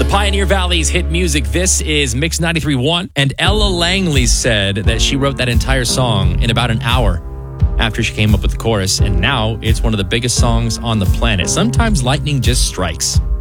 Pioneer Valley's hit music. This is Mix 93.1. And Ella Langley said that she wrote that entire song in about an hour after she came up with the chorus. And now it's one of the biggest songs on the planet. Sometimes lightning just strikes.